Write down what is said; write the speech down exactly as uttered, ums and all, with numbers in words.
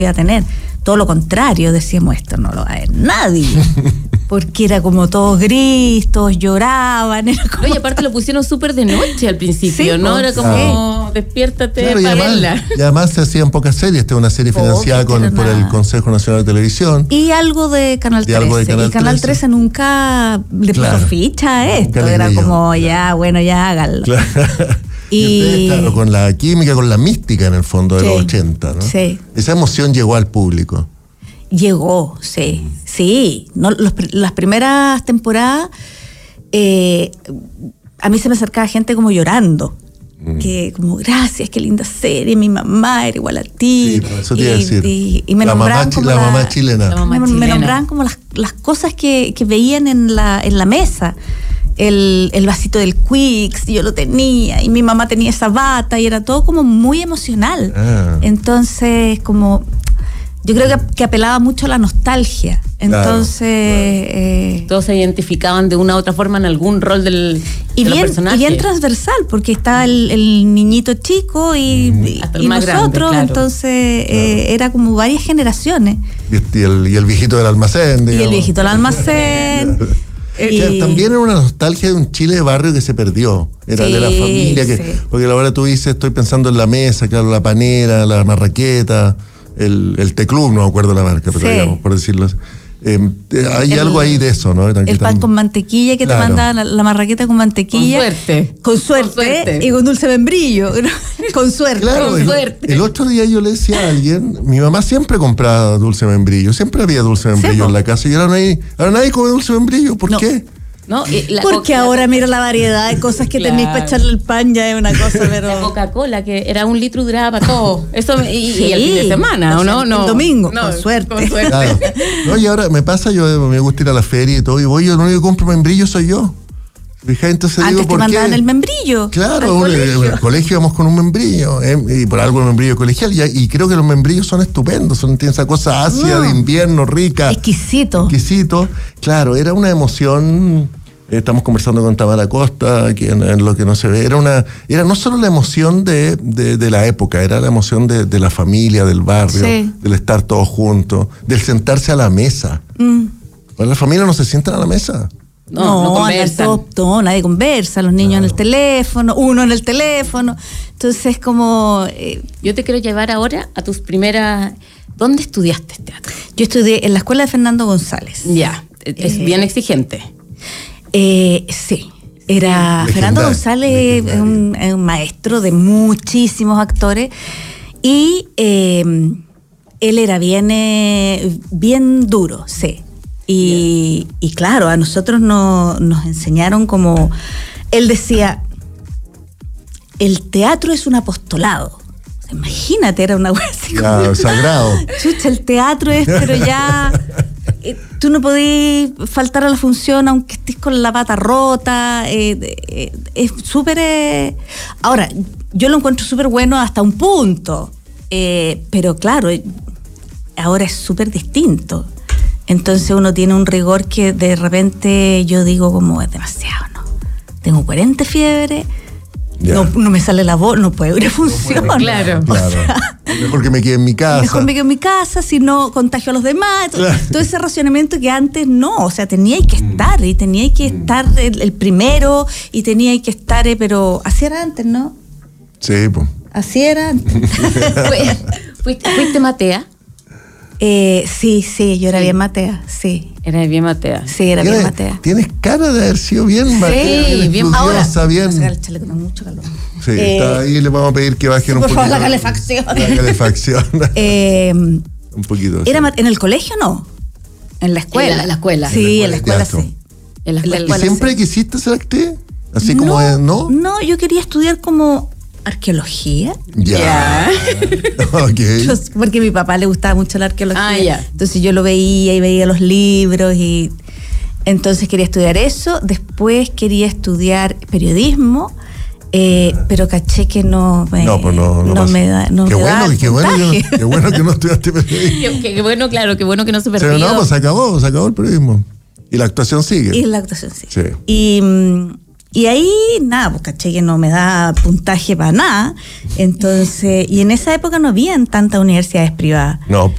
iba a tener. Todo lo contrario, decíamos, esto no lo va a ver nadie. Porque era como todos gris, todos lloraban. Era como... Oye, aparte lo pusieron súper de noche al principio, sí, ¿no? Era como, claro. despiértate, Claro, y, además, y además se hacían pocas series. Esta es una serie Poca, financiada con, por nada. el Consejo Nacional de Televisión. Y algo de Canal trece. algo de Canal y Canal trece. trece nunca le Claro. puso ficha a esto. Nunca le Era creyó. como, ya, bueno, ya háganlo. Claro. Y, Y- ustedes, claro, con la química, con la mística en el fondo de Sí, los ochenta, ¿no? sí. Esa emoción llegó al público. Llegó, sí, sí. No, los, las primeras temporadas, eh, a mí se me acercaba gente como llorando. Mm. Que como, gracias, qué linda serie, mi mamá era igual a ti. Sí, por eso te iba a y, decir. y, y me la nombraban mamá, como la la, mamá chilena. La mamá me, chilena. me nombraban como las, las cosas que, que veían en la, en la mesa. El, el vasito del Quicks, yo lo tenía, y mi mamá tenía esa bata, y era todo como muy emocional. Ah. Entonces, como... Yo creo que, que apelaba mucho a la nostalgia. Entonces... Claro, claro. Eh, Todos se identificaban de una u otra forma en algún rol del, y, de los bien, y personajes. bien transversal, porque está el, el niñito chico y, Mm. y, Hasta el y más nosotros, grande, claro. entonces eh, era como varias generaciones. Y, y el, y el viejito del almacén, digamos. Y el viejito del almacén. Eh, que y- también era una nostalgia de un Chile de barrio que se perdió. Era Sí, de la familia. que sí. Porque ahora tú dices, estoy pensando en la mesa, claro, la panera, la marraqueta, el, el teclub, no me acuerdo la marca, pero Sí. digamos, por decirlo así. Eh, eh, hay El- algo ahí de eso, ¿no? Era que El pan tam- con mantequilla que Claro. te mandaban, la, la marraqueta con mantequilla. Con suerte. Con suerte. Con suerte. Y con dulce membrillo. con suerte. Claro, Con el, suerte. el otro día yo le decía a alguien, mi mamá siempre compraba dulce membrillo, siempre había dulce membrillo po. en la casa y ahora nadie, ahora nadie come dulce membrillo, ¿por No. qué? ¿No? Y la Porque Coca- ahora mira la variedad de cosas que Claro. tenéis para echarle el pan, ya es una cosa, pero... La Coca-Cola, que era un litro duraba para todo. Eso me- y, Sí. y el fin de semana, ¿o O sea, no? el no? domingo, No, con suerte. Con suerte. Claro. No, y ahora me pasa, yo me gusta ir a la feria y todo, y voy, yo lo único que compro membrillo soy yo. Fíjate, entonces Antes digo, te ¿por mandaban qué? el membrillo. Claro, al uno- colegio. en el colegio íbamos con un membrillo, eh, y por algo el membrillo colegial, y, y creo que los membrillos son estupendos, son, tienen esa cosa ácida No. de invierno, rica, Exquisito. exquisito. Claro, era una emoción. eh, Estamos conversando con Tamara Costa, aquí en, en Lo que no se ve. Era una, era no solo la emoción de, de, de la época, era la emoción de, de la familia, del barrio, Sí. del estar todos juntos, del sentarse a la mesa. Mm. Ahora las familias no se sientan a la mesa. No, no andan conversan. todos- no, nadie conversa, los niños en el teléfono, uno en el teléfono. Entonces, como eh, Yo te quiero llevar ahora a tus primeras... ¿Dónde estudiaste teatro? yo estudié en la escuela de Fernando González. Ya, es Eh, bien exigente. Eh, sí, era Legendario, Fernando González, es legendario. un, es un maestro de muchísimos actores y eh, él era bien, eh, bien duro, sí. Y, y claro, a nosotros no, nos enseñaron como, él decía, el teatro es un apostolado. O sea, imagínate, era una wea así como... Ya, sagrado. Chucha, el teatro es, pero ya eh, tú no podés faltar a la función aunque estés con la pata rota. eh, eh, es súper... eh, Ahora, yo lo encuentro súper bueno hasta un punto, eh, pero claro, eh, ahora es súper distinto. Entonces uno tiene un rigor que de repente yo digo como es demasiado, ¿no? Tengo cuarenta fiebre, Ya. no, no me sale la voz, no puedo ir a función. Claro. Claro. Mejor que me quede en mi casa. Mejor me quedo en mi casa, si no contagio a los demás. Todo, Claro. todo ese racionamiento que antes no, o sea, teníais que estar, y teníais que estar el, el primero, y teníais que estar, eh, pero así era antes, ¿no? Sí, pues. Así era antes. Fue- ¿Fuiste, fuiste Matea? eh, sí, sí, yo era bien matea, sí. Era bien Matea. Sí, era bien Tienes, matea. tienes cara de haber sido bien Matea, bien- bien Ahora, estudiosa, bien. vamos a sacar el chaleco, tengo mucho calor. Sí, Eh, está ahí, le vamos a pedir que bajen un por poquito. favor, la calefacción. La calefacción. Eh, un poquito. era sí. ma- en el colegio, no. En la escuela. En la- la escuela. Sí, En en la la escuela escuela, de sí. En la En la escuela. ¿Y escuela, siempre sí. quisiste ser actriz? Así como es, ¿no? No, yo quería estudiar como arqueología. Ya. Ok. Yo- porque a mi papá le gustaba mucho la arqueología. Ah, ya. Entonces yo lo veía y veía los libros y entonces quería estudiar eso. Después quería estudiar periodismo, eh, pero caché que no me, No, pues no, no, pasa. me da, no qué me bueno, da el qué bueno, que puntaje. no, qué bueno que no estudiaste periodismo. Qué, qué- qué bueno, claro, qué bueno que no se Pero perdió. no, pues se acabó, se acabó el periodismo. Y la actuación sigue. Y la actuación sí. Sí. Y, mm, Y ahí, nada, pues caché que no me da puntaje para nada. Entonces, y en esa época no habían tantas universidades privadas. No,